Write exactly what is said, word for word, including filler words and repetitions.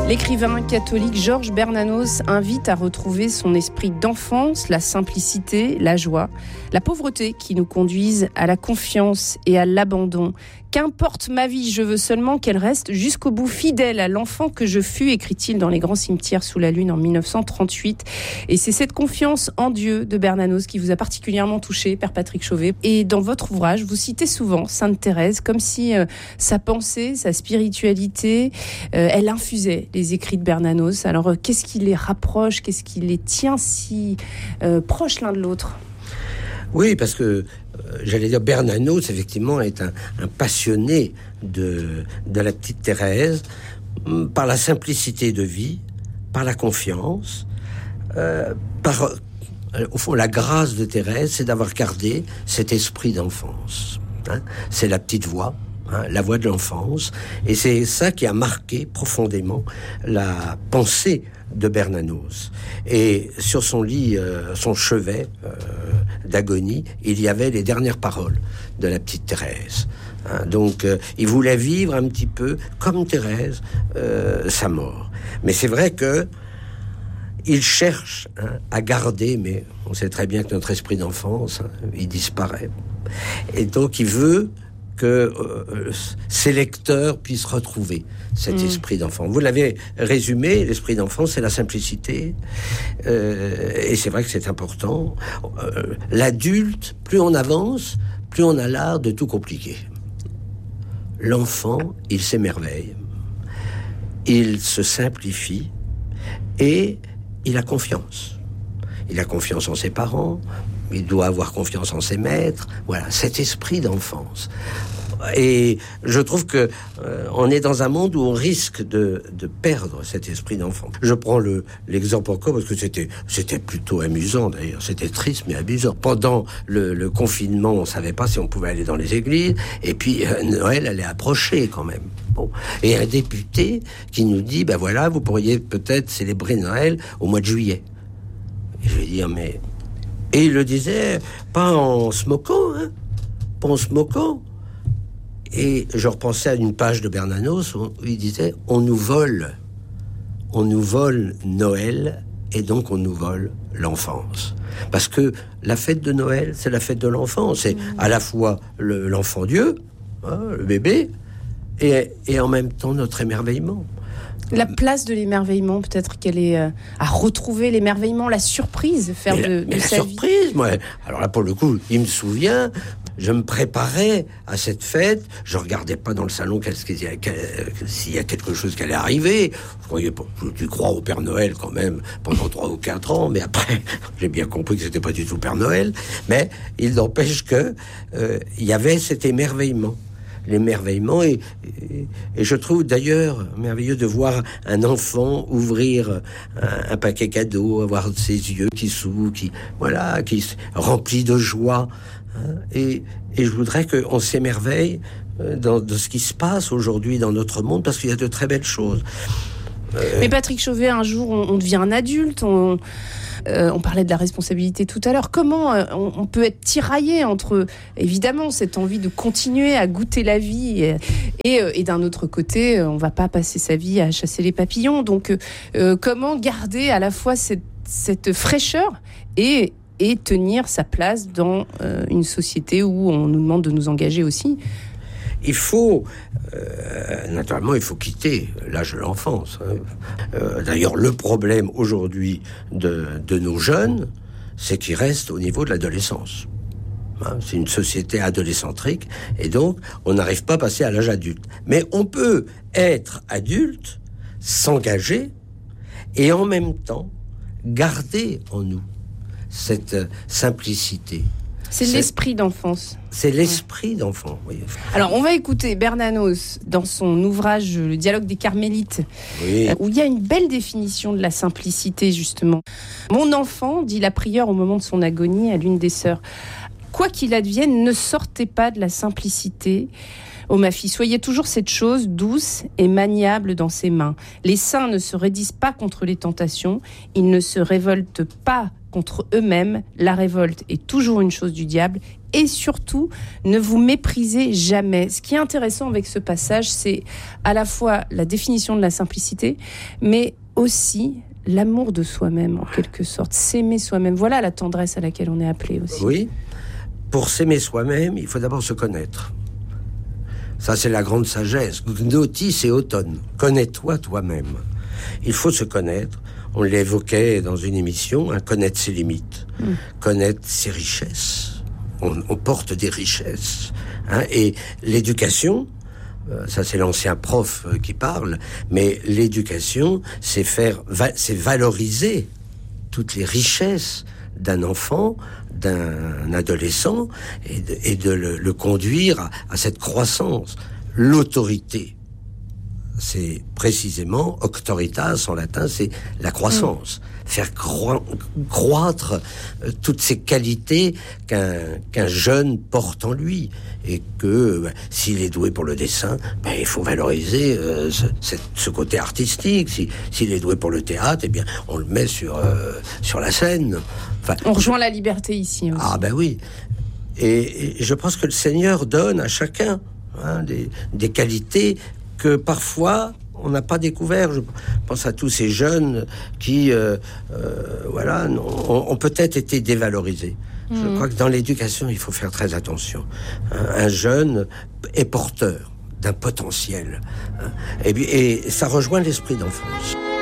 L'écrivain catholique Georges Bernanos invite à retrouver son esprit d'enfance, la simplicité, la joie, la pauvreté qui nous conduisent à la confiance et à l'abandon. Qu'importe ma vie, je veux seulement qu'elle reste jusqu'au bout fidèle à l'enfant que je fus, écrit-il dans Les Grands Cimetières sous la Lune en dix-neuf cent trente-huit. Et c'est cette confiance en Dieu de Bernanos qui vous a particulièrement touché, Père Patrick Chauvet. Et dans votre ouvrage, vous citez souvent Sainte Thérèse, comme si euh, sa pensée, sa spiritualité, euh, elle infusait les écrits de Bernanos. Alors, euh, qu'est-ce qui les rapproche, qu'est-ce qui les tient si euh, proches l'un de l'autre ? Oui, parce que, euh, j'allais dire, Bernanos, effectivement, est un, un passionné de, de la petite Thérèse, par la simplicité de vie, par la confiance, euh, par, euh, au fond, la grâce de Thérèse, c'est d'avoir gardé cet esprit d'enfance. Hein. C'est la petite voix, hein, la voix de l'enfance, et c'est ça qui a marqué profondément la pensée de Bernanos. Et sur son lit, euh, son chevet euh, d'agonie, il y avait les dernières paroles de la petite Thérèse. Hein, donc, euh, il voulait vivre un petit peu, comme Thérèse, euh, sa mort. Mais c'est vrai que il cherche hein, à garder, mais on sait très bien que notre esprit d'enfance, hein, il disparaît. Et donc, il veut que euh, ses lecteurs puissent retrouver cet mmh. esprit d'enfant. Vous l'avez résumé, l'esprit d'enfant, c'est la simplicité. Euh, et c'est vrai que c'est important. Euh, l'adulte, plus on avance, plus on a l'art de tout compliquer. L'enfant, il s'émerveille. Il se simplifie. Et il a confiance. Il a confiance en ses parents. Il doit avoir confiance en ses maîtres. Voilà, cet esprit d'enfance. Et je trouve que euh, on est dans un monde où on risque de, de perdre cet esprit d'enfant. Je prends le, l'exemple encore parce que c'était, c'était plutôt amusant d'ailleurs. C'était triste mais amusant. Pendant le, le confinement, on savait pas si on pouvait aller dans les églises. Et puis euh, Noël allait approcher quand même. Bon. Et un député qui nous dit, ben voilà, vous pourriez peut-être célébrer Noël au mois de juillet. Et je vais dire, mais... Et il le disait, pas en se moquant, hein, pas en se moquant. Et je repensais à une page de Bernanos où il disait, on nous vole, on nous vole Noël, et donc on nous vole l'enfance. Parce que la fête de Noël, c'est la fête de l'enfant, c'est à la fois le, l'enfant Dieu, hein, le bébé, et, et en même temps notre émerveillement. La place de l'émerveillement, peut-être qu'elle est euh, à retrouver l'émerveillement, la surprise, faire mais de, la, de mais sa la vie. surprise, moi. Alors là, pour le coup, il me souvient, je me préparais à cette fête, je regardais pas dans le salon qu'est-ce qu'il y a, s'il y a quelque chose qui allait arriver. Je croyais pas, tu crois au Père Noël quand même pendant trois ou quatre ans, mais après, j'ai bien compris que c'était pas du tout Père Noël. Mais il n'empêche que euh, il y avait cet émerveillement. l'émerveillement et, et, et je trouve d'ailleurs merveilleux de voir un enfant ouvrir un, un paquet cadeau, avoir ses yeux qui s'ouvrent, qui voilà, qui remplis de joie, hein, et, et je voudrais qu'on s'émerveille dans, de ce qui se passe aujourd'hui dans notre monde parce qu'il y a de très belles choses. Euh... Mais Patrick Chauvet, un jour on, on devient un adulte, on Euh, on parlait de la responsabilité tout à l'heure. Comment euh, on, on peut être tiraillé entre, évidemment, cette envie de continuer à goûter la vie et, et, euh, et d'un autre côté, euh, on ne va pas passer sa vie à chasser les papillons. Donc, euh, comment garder à la fois cette, cette fraîcheur et, et tenir sa place dans euh, une société où on nous demande de nous engager aussi ? Il faut, euh, naturellement, il faut quitter l'âge de l'enfance. Hein. Euh, d'ailleurs, le problème aujourd'hui de, de nos jeunes, c'est qu'ils restent au niveau de l'adolescence. Hein, c'est une société adolescentrique, et donc, on n'arrive pas à passer à l'âge adulte. Mais on peut être adulte, s'engager, et en même temps, garder en nous cette simplicité. C'est, c'est l'esprit d'enfance. C'est l'esprit d'enfant, oui. Alors, on va écouter Bernanos dans son ouvrage « Le dialogue des Carmélites oui. », où il y a une belle définition de la simplicité, justement. « Mon enfant, dit la prieure au moment de son agonie à l'une des sœurs, quoi qu'il advienne, ne sortez pas de la simplicité. Ô ma fille, soyez toujours cette chose douce et maniable dans ses mains. Les saints ne se raidissent pas contre les tentations, ils ne se révoltent pas contre eux-mêmes. La révolte est toujours une chose du diable. Et surtout, ne vous méprisez jamais. Ce qui est intéressant avec ce passage, c'est à la fois la définition de la simplicité, mais aussi l'amour de soi-même, en quelque sorte. S'aimer soi-même. Voilà la tendresse à laquelle on est appelé aussi. Oui. Pour s'aimer soi-même, il faut d'abord se connaître. Ça, c'est la grande sagesse. Gnotis et automne. Connais-toi toi-même. Il faut se connaître. On l'évoquait dans une émission, hein, connaître ses limites, mmh. connaître ses richesses. On, on porte des richesses. Hein, et l'éducation, euh, ça c'est l'ancien prof euh, qui parle, mais l'éducation, c'est faire, va, c'est valoriser toutes les richesses d'un enfant, d'un adolescent, et de, et de le, le conduire à, à cette croissance. L'autorité, c'est précisément, auctoritas en latin, c'est la croissance. Mmh. Faire croi- croître euh, toutes ces qualités qu'un, qu'un jeune porte en lui. Et que bah, s'il est doué pour le dessin, bah, il faut valoriser euh, ce, cette, ce côté artistique. Si, s'il est doué pour le théâtre, eh bien, on le met sur, euh, sur la scène. Enfin, on rejoint la liberté ici aussi. Ah ben oui. Et, et je pense que le Seigneur donne à chacun hein, des, des qualités que parfois on n'a pas découvert. Je pense à tous ces jeunes qui, euh, euh, voilà, ont, ont peut-être été dévalorisés. Mmh. Je crois que dans l'éducation, il faut faire très attention. Un, un jeune est porteur d'un potentiel. Et, et ça rejoint l'esprit d'enfance.